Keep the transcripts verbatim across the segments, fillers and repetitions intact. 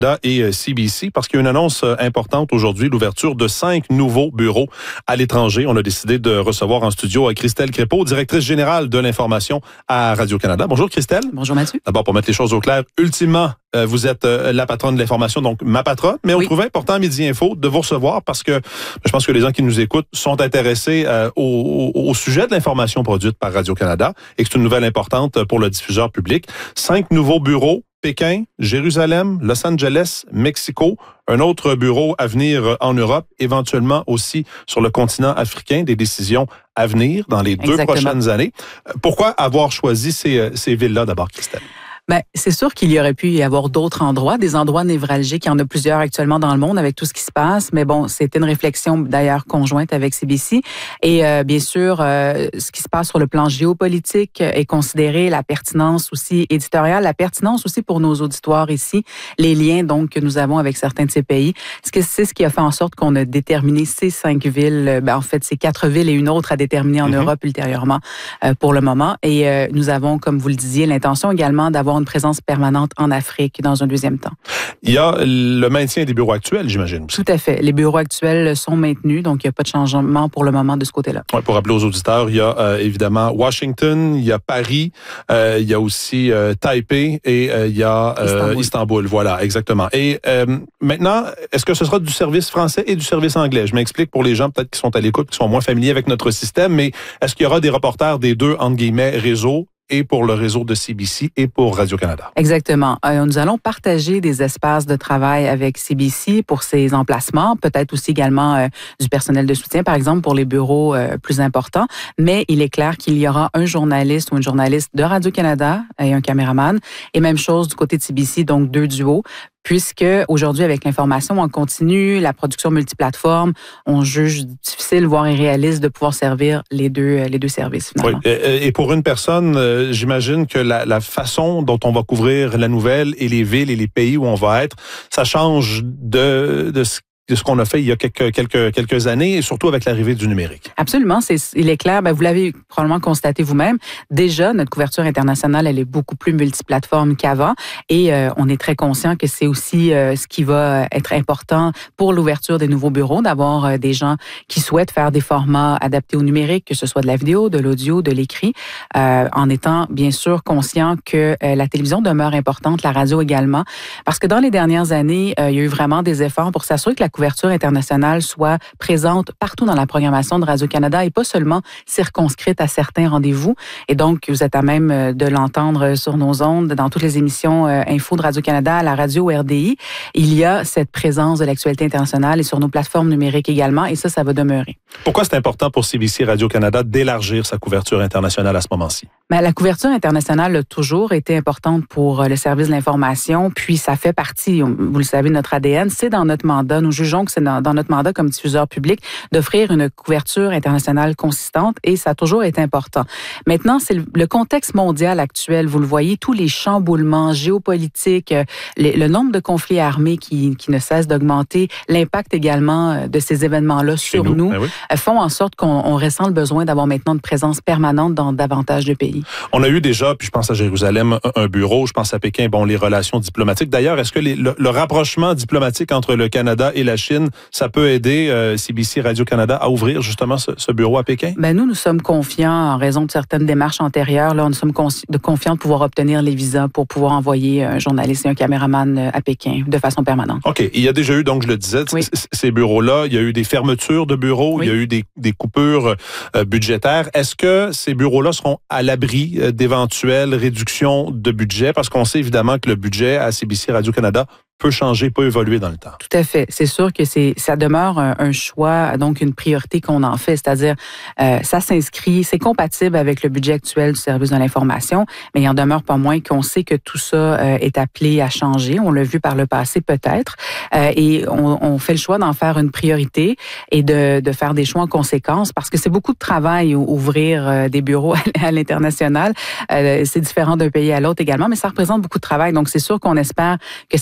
et C B C parce qu'il y a une annonce importante aujourd'hui, l'ouverture de cinq nouveaux bureaux à l'étranger. On a décidé de recevoir en studio Christelle Crépeau, directrice générale de l'information à Radio-Canada. Bonjour Christelle. Bonjour Mathieu. D'abord, pour mettre les choses au clair, ultimement, euh, vous êtes euh, la patronne de l'information, donc ma patronne, mais on oui. trouvait important à Midi Info de vous recevoir parce que je pense que les gens qui nous écoutent sont intéressés euh, au, au, au sujet de l'information produite par Radio-Canada et que c'est une nouvelle importante pour le diffuseur public. Cinq nouveaux bureaux. Pékin, Jérusalem, Los Angeles, Mexico, un autre bureau à venir en Europe, éventuellement aussi sur le continent africain, des décisions à venir dans les deux Exactement. prochaines années. Pourquoi avoir choisi ces, ces villes-là d'abord, Christelle? Ben, c'est sûr qu'il y aurait pu y avoir d'autres endroits, des endroits névralgiques. Il y en a plusieurs actuellement dans le monde avec tout ce qui se passe. Mais bon, c'était une réflexion d'ailleurs conjointe avec C B C. Et euh, bien sûr, euh, ce qui se passe sur le plan géopolitique est considéré, la pertinence aussi éditoriale, la pertinence aussi pour nos auditoires ici, les liens donc que nous avons avec certains de ces pays. C'est ce qui a fait en sorte qu'on a déterminé ces cinq villes, ben, en fait, ces quatre villes et une autre à déterminer en mm-hmm. Europe ultérieurement euh, pour le moment. Et euh, nous avons, comme vous le disiez, l'intention également d'avoir une présence permanente en Afrique dans un deuxième temps. Il y a le maintien des bureaux actuels, j'imagine. Tout à fait. Les bureaux actuels sont maintenus, donc il n'y a pas de changement pour le moment de ce côté-là. Ouais, pour rappeler aux auditeurs, il y a euh, évidemment Washington, il y a Paris, euh, il y a aussi euh, Taipei et euh, il y a euh, Istanbul. Istanbul. Voilà, exactement. Et euh, maintenant, est-ce que ce sera du service français et du service anglais? Je m'explique pour les gens peut-être qui sont à l'écoute, qui sont moins familiers avec notre système, mais est-ce qu'il y aura des reporters des deux, entre guillemets, réseaux et pour le réseau de C B C et pour Radio-Canada? Exactement. Euh, nous allons partager des espaces de travail avec C B C pour ces emplacements, peut-être aussi également euh, du personnel de soutien, par exemple, pour les bureaux euh, plus importants. Mais il est clair qu'il y aura un journaliste ou une journaliste de Radio-Canada et un caméraman. Et même chose du côté de C B C, donc deux duos. Puisque aujourd'hui, avec l'information en continu, la production multiplateforme, on juge difficile, voire irréaliste, de pouvoir servir les deux, les deux services, finalement. Oui. Et pour une personne, j'imagine que la, la façon dont on va couvrir la nouvelle et les villes et les pays où on va être, ça change de, de ce de ce qu'on a fait il y a quelques, quelques, quelques années et surtout avec l'arrivée du numérique. Absolument. C'est, il est clair, ben vous l'avez probablement constaté vous-même, déjà, notre couverture internationale, elle est beaucoup plus multiplateforme qu'avant et euh, on est très conscient que c'est aussi euh, ce qui va être important pour l'ouverture des nouveaux bureaux, d'avoir euh, des gens qui souhaitent faire des formats adaptés au numérique, que ce soit de la vidéo, de l'audio, de l'écrit, euh, en étant bien sûr conscient que euh, la télévision demeure importante, la radio également, parce que dans les dernières années, euh, il y a eu vraiment des efforts pour s'assurer que la couverture internationale soit présente partout dans la programmation de Radio-Canada et pas seulement circonscrite à certains rendez-vous. Et donc, vous êtes à même de l'entendre sur nos ondes, dans toutes les émissions euh, info de Radio-Canada, à la radio R D I. Il y a cette présence de l'actualité internationale et sur nos plateformes numériques également, et ça, ça va demeurer. Pourquoi c'est important pour C B C Radio-Canada d'élargir sa couverture internationale à ce moment-ci? Bien, la couverture internationale a toujours été importante pour le service de l'information, puis ça fait partie, vous le savez, de notre A D N. C'est dans notre mandat. Nous jugeons que c'est dans, dans notre mandat comme diffuseur public d'offrir une couverture internationale consistante et ça a toujours été important. Maintenant, c'est le, le contexte mondial actuel. Vous le voyez, tous les chamboulements géopolitiques, les, le nombre de conflits armés qui, qui ne cesse d'augmenter, l'impact également de ces événements-là Chez sur nous, nous ben oui. font en sorte qu'on on ressent le besoin d'avoir maintenant une présence permanente dans davantage de pays. On a eu déjà, puis je pense à Jérusalem, un bureau, je pense à Pékin, bon, les relations diplomatiques. D'ailleurs, est-ce que les, le, le rapprochement diplomatique entre le Canada et la Chine, ça peut aider euh, C B C Radio-Canada à ouvrir justement ce, ce bureau à Pékin? Ben nous, nous sommes confiants en raison de certaines démarches antérieures. Là, nous sommes confi- de confiants de pouvoir obtenir les visas pour pouvoir envoyer un journaliste et un caméraman à Pékin de façon permanente. OK. Il y a déjà eu, donc je le disais, oui. c- ces bureaux-là, il y a eu des fermetures de bureaux, oui. il y a eu des, des coupures euh, budgétaires. Est-ce que ces bureaux-là seront à l'abri d'éventuelles réductions de budget? Parce qu'on sait évidemment que le budget à C B C Radio-Canada peut changer, peut évoluer dans le temps. Tout à fait. C'est sûr que c'est, ça demeure un, un choix, donc une priorité qu'on en fait. C'est-à-dire, euh, ça s'inscrit, c'est compatible avec le budget actuel du service de l'information, mais il en demeure pas moins qu'on sait que tout ça euh, est appelé à changer. On l'a vu par le passé peut-être, euh, et on, on fait le choix d'en faire une priorité et de, de faire des choix en conséquence, parce que c'est beaucoup de travail ouvrir euh, des bureaux à, à l'international. Euh, c'est différent d'un pays à l'autre également, mais ça représente beaucoup de travail. Donc c'est sûr qu'on espère que ça s'inscrit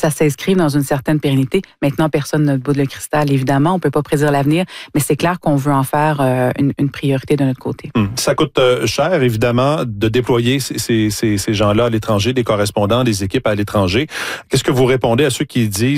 s'inscrivent dans une certaine pérennité. Maintenant, personne n'a le bout de le cristal, évidemment. On peut pas prédire l'avenir, mais c'est clair qu'on veut en faire euh, une, une priorité de notre côté. Hum. Ça coûte euh, cher, évidemment, de déployer ces, ces, ces, ces gens-là à l'étranger, des correspondants, des équipes à l'étranger. Qu'est-ce que vous répondez à ceux qui disent